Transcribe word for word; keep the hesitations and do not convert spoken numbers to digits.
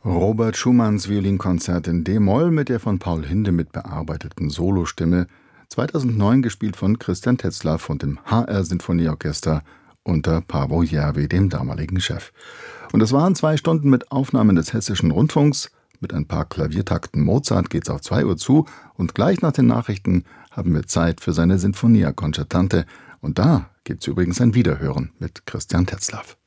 Robert Schumanns Violinkonzert in d-Moll mit der von Paul Hindemith bearbeiteten Solostimme, zweitausendneun gespielt von Christian Tetzlaff und dem H R-Sinfonieorchester unter Paavo Järvi, dem damaligen Chef. Und das waren zwei Stunden mit Aufnahmen des Hessischen Rundfunks. Mit ein paar Klaviertakten Mozart geht's auf zwei Uhr zu und gleich nach den Nachrichten haben wir Zeit für seine Sinfonia Concertante. Und da gibt's übrigens ein Wiederhören mit Christian Tetzlaff.